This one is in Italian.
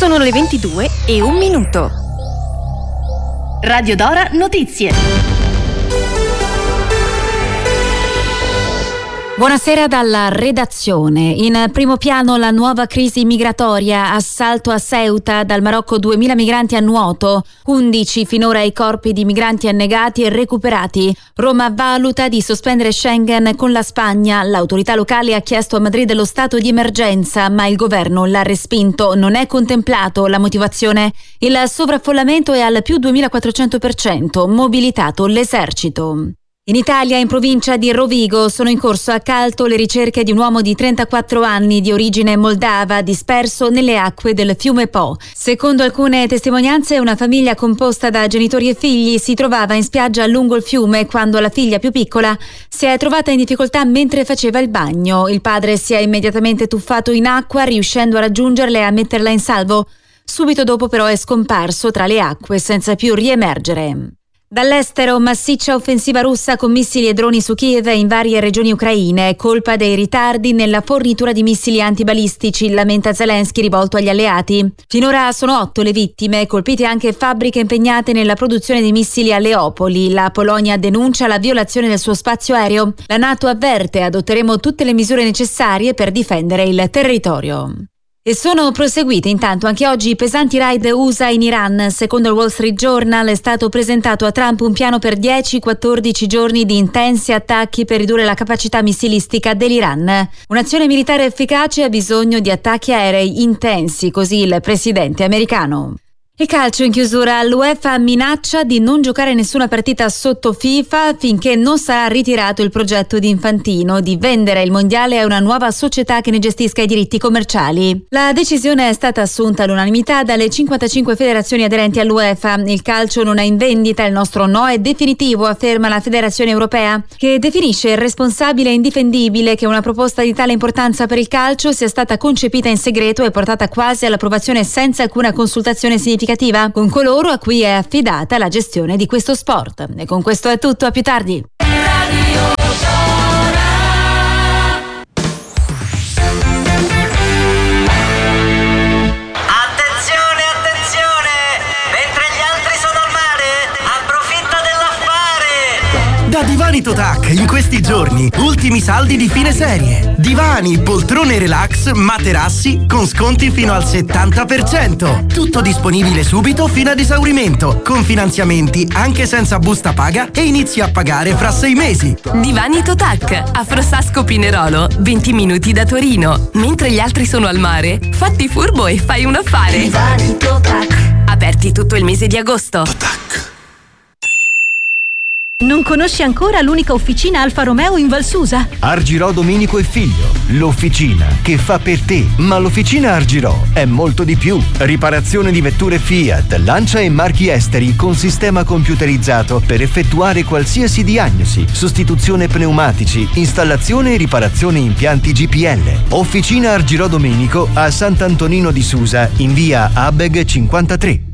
Sono le 22:01. Radio Dora Notizie. Buonasera dalla redazione. In primo piano la nuova crisi migratoria, assalto a Ceuta, dal Marocco 2000 migranti a nuoto, 11 finora i corpi di migranti annegati e recuperati. Roma valuta di sospendere Schengen con la Spagna. L'autorità locale ha chiesto a Madrid lo stato di emergenza, ma il governo l'ha respinto. Non è contemplato. La motivazione? Il sovraffollamento è al più 2400%, mobilitato l'esercito. In Italia, in provincia di Rovigo, sono in corso a Calto le ricerche di un uomo di 34 anni di origine moldava disperso nelle acque del fiume Po. Secondo alcune testimonianze, una famiglia composta da genitori e figli si trovava in spiaggia lungo il fiume quando la figlia più piccola si è trovata in difficoltà mentre faceva il bagno. Il padre si è immediatamente tuffato in acqua, riuscendo a raggiungerla e a metterla in salvo. Subito dopo però è scomparso tra le acque senza più riemergere. Dall'estero, massiccia offensiva russa con missili e droni su Kiev e in varie regioni ucraine, colpa dei ritardi nella fornitura di missili antibalistici, lamenta Zelensky rivolto agli alleati. Finora sono 8 le vittime, colpite anche fabbriche impegnate nella produzione di missili a Leopoli. La Polonia denuncia la violazione del suo spazio aereo. La NATO avverte: adotteremo tutte le misure necessarie per difendere il territorio. E sono proseguite intanto anche oggi pesanti raid USA in Iran. Secondo il Wall Street Journal è stato presentato a Trump un piano per 10-14 giorni di intensi attacchi per ridurre la capacità missilistica dell'Iran. Un'azione militare efficace ha bisogno di attacchi aerei intensi, così il presidente americano. Il calcio in chiusura. L'UEFA minaccia di non giocare nessuna partita sotto FIFA finché non sarà ritirato il progetto di Infantino di vendere il mondiale a una nuova società che ne gestisca i diritti commerciali. La decisione è stata assunta all'unanimità dalle 55 federazioni aderenti all'UEFA. Il calcio non è in vendita, il nostro no è definitivo, afferma la Federazione Europea, che definisce irresponsabile e indifendibile che una proposta di tale importanza per il calcio sia stata concepita in segreto e portata quasi all'approvazione senza alcuna consultazione significativa con coloro a cui è affidata la gestione di questo sport. E con questo è tutto, a più tardi. Da Divani Totac in questi giorni, ultimi saldi di fine serie. Divani, poltrone relax, materassi con sconti fino al 70%. Tutto disponibile subito fino ad esaurimento, con finanziamenti anche senza busta paga e inizi a pagare fra 6 mesi. Divani Totac, a Frossasco Pinerolo, 20 minuti da Torino. Mentre gli altri sono al mare, fatti furbo e fai un affare. Divani Totac. Aperti tutto il mese di agosto. Totac. Non conosci ancora l'unica officina Alfa Romeo in Valsusa? Argirò Domenico e Figlio, l'officina che fa per te. Ma l'officina Argirò è molto di più. Riparazione di vetture Fiat, Lancia e marchi esteri con sistema computerizzato per effettuare qualsiasi diagnosi, sostituzione pneumatici, installazione e riparazione impianti GPL. Officina Argirò Domenico a Sant'Antonino di Susa in via Abeg 53.